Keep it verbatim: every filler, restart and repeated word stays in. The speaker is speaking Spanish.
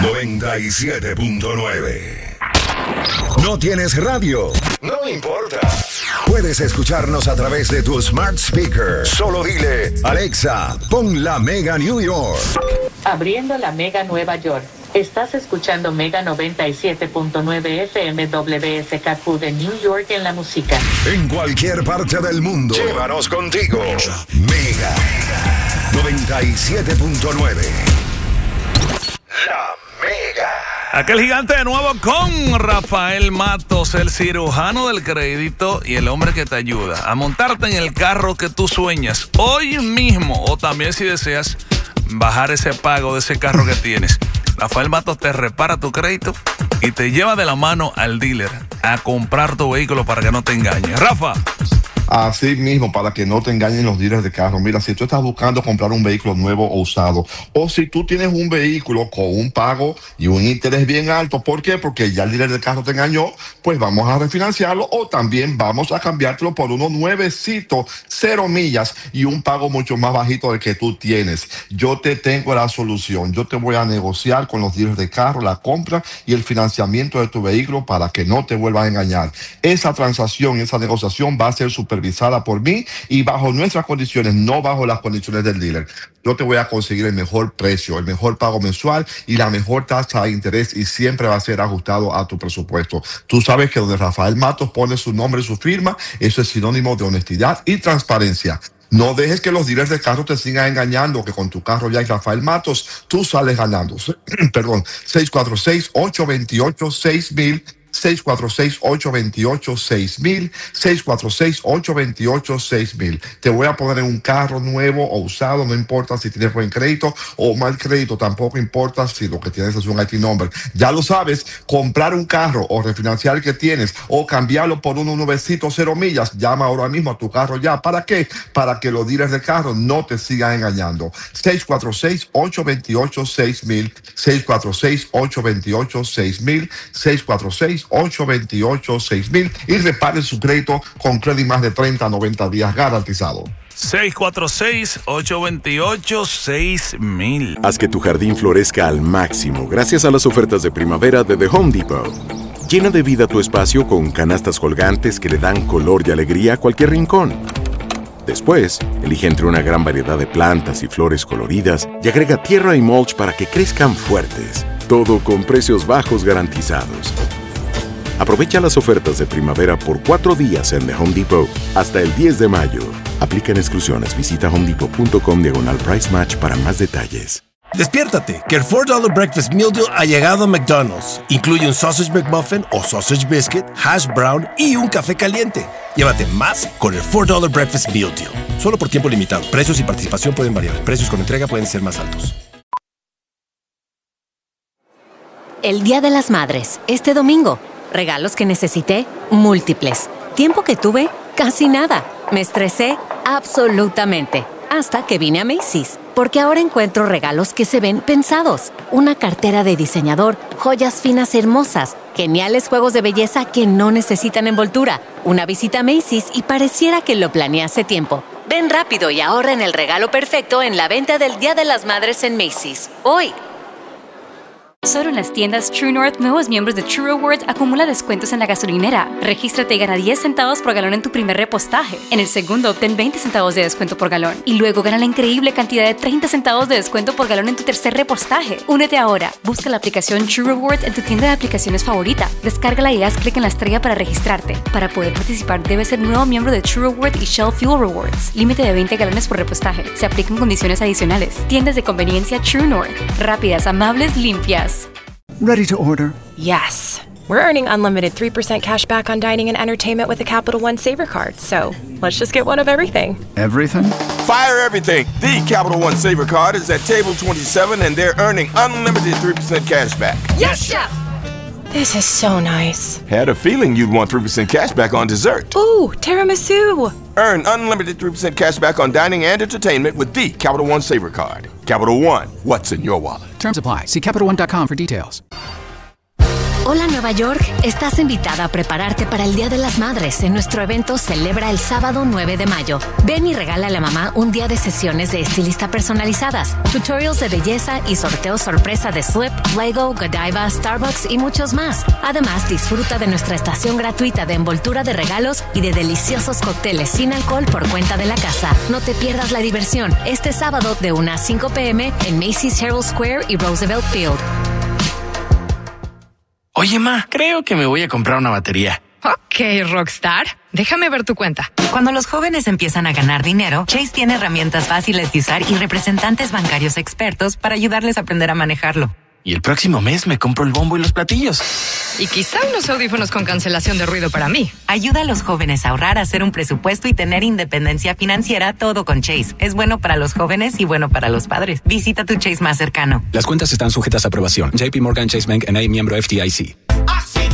noventa y siete punto nueve. ¿No tienes radio? No importa. Puedes escucharnos a través de tu smart speaker. Solo dile, Alexa, pon la Mega New York. Abriendo la Mega Nueva York. Estás escuchando Mega noventa y siete punto nueve F M W S K Q de New York en la música. En cualquier parte del mundo. Llévanos contigo. Mega noventa y siete punto nueve. La Mega. Aquel gigante de nuevo con Rafael Matos, el cirujano del crédito y el hombre que te ayuda a montarte en el carro que tú sueñas hoy mismo, o también si deseas bajar ese pago de ese carro que tienes. Rafael Matos te repara tu crédito y te lleva de la mano al dealer a comprar tu vehículo para que no te engañe. Rafa. Así mismo, para que no te engañen los dealers de carro. Mira, si tú estás buscando comprar un vehículo nuevo o usado, o si tú tienes un vehículo con un pago y un interés bien alto, ¿por qué? Porque ya el dealer de carro te engañó, pues vamos a refinanciarlo, o también vamos a cambiártelo por uno nuevecito, cero millas y un pago mucho más bajito del que tú tienes. Yo te tengo la solución. Yo te voy a negociar con los dealers de carro la compra y el financiamiento de tu vehículo para que no te vuelvan a engañar. Esa transacción, esa negociación va a ser supervisada por mí y bajo nuestras condiciones, no bajo las condiciones del dealer. Yo te voy a conseguir el mejor precio, el mejor pago mensual y la mejor tasa de interés, y siempre va a ser ajustado a tu presupuesto. Tú sabes que donde Rafael Matos pone su nombre y su firma, eso es sinónimo de honestidad y transparencia. No dejes que los dealers de carro te sigan engañando, que con tu carro ya hay Rafael Matos, tú sales ganando. Perdón, seis cuatro seis, ocho dos ocho, seis mil. seis cuatro seis, ocho dos ocho, seis mil, seis cuatro seis, ocho dos ocho, seis mil. Te voy a poner en un carro nuevo o usado, no importa si tienes buen crédito o mal crédito, tampoco importa si lo que tienes es un I T number. Ya lo sabes, comprar un carro o refinanciar el que tienes o cambiarlo por uno nuevecito, cero millas, llama ahora mismo a tu carro ya. ¿Para qué? Para que los dealers de carro no te sigan engañando. seis cuatro seis, ocho dos ocho, seis mil, seis cuatro seis, ocho dos ocho, seis mil, seis cuatro seis, ocho dos ocho, seis mil y reparen su crédito con crédito más de treinta a noventa días garantizado. seis cuatro seis, ocho dos ocho, seis mil. Haz que tu jardín florezca al máximo gracias a las ofertas de primavera de The Home Depot. Llena de vida tu espacio con canastas colgantes que le dan color y alegría a cualquier rincón. Después, elige entre una gran variedad de plantas y flores coloridas y agrega tierra y mulch para que crezcan fuertes. Todo con precios bajos garantizados. Aprovecha las ofertas de primavera por cuatro días en The Home Depot hasta el diez de mayo. Aplican exclusiones. Visita homedepot.com diagonal price match para más detalles. Despiértate, que el cuatro dólares Breakfast Meal Deal ha llegado a McDonald's. Incluye un Sausage McMuffin o Sausage Biscuit, Hash Brown y un café caliente. Llévate más con el cuatro dólares Breakfast Meal Deal. Solo por tiempo limitado. Precios y participación pueden variar. Precios con entrega pueden ser más altos. El Día de las Madres, este domingo. Regalos que necesité, múltiples. Tiempo que tuve, casi nada. Me estresé absolutamente. Hasta que vine a Macy's. Porque ahora encuentro regalos que se ven pensados. Una cartera de diseñador, joyas finas hermosas, geniales juegos de belleza que no necesitan envoltura. Una visita a Macy's y pareciera que lo planeé hace tiempo. Ven rápido y ahorra en el regalo perfecto en la venta del Día de las Madres en Macy's. Hoy. Solo en las tiendas True North, nuevos miembros de True Rewards acumula descuentos en la gasolinera. Regístrate y gana diez centavos por galón en tu primer repostaje. En el segundo, obtén veinte centavos de descuento por galón. Y luego gana la increíble cantidad de treinta centavos de descuento por galón en tu tercer repostaje. Únete ahora. Busca la aplicación True Rewards en tu tienda de aplicaciones favorita. Descárgala y haz clic en la estrella para registrarte. Para poder participar, debes ser nuevo miembro de True Rewards y Shell Fuel Rewards. Límite de veinte galones por repostaje. Se aplican condiciones adicionales. Tiendas de conveniencia True North. Rápidas, amables, limpias. Ready to order? Yes. We're earning unlimited three percent cash back on dining and entertainment with the Capital One Saver Card, so let's just get one of everything. Everything? Fire everything! The Capital One Saver Card is at table twenty-seven and they're earning unlimited three percent cash back. Yes, Chef! This is so nice. Had a feeling you'd want three percent cash back on dessert. Ooh, tiramisu! Earn unlimited three percent cash back on dining and entertainment with the Capital One Saver Card. Capital One, what's in your wallet? Terms apply. See Capital One dot com for details. Hola Nueva York, estás invitada a prepararte para el Día de las Madres en nuestro evento Celebra el sábado nueve de mayo. Ven y regala a la mamá un día de sesiones de estilista personalizadas, tutorials de belleza y sorteos sorpresa de Slip, Lego, Godiva, Starbucks y muchos más. Además, disfruta de nuestra estación gratuita de envoltura de regalos y de deliciosos cócteles sin alcohol por cuenta de la casa. No te pierdas la diversión este sábado de una a cinco p m en Macy's Herald Square y Roosevelt Field. Oye, ma, creo que me voy a comprar una batería. Ok, Rockstar. Déjame ver tu cuenta. Cuando los jóvenes empiezan a ganar dinero, Chase tiene herramientas fáciles de usar y representantes bancarios expertos para ayudarles a aprender a manejarlo. Y el próximo mes me compro el bombo y los platillos. Y quizá unos audífonos con cancelación de ruido para mí. Ayuda a los jóvenes a ahorrar, a hacer un presupuesto y tener independencia financiera, todo con Chase. Es bueno para los jóvenes y bueno para los padres. Visita tu Chase más cercano. Las cuentas están sujetas a aprobación. J P Morgan Chase Bank N A, miembro F D I C.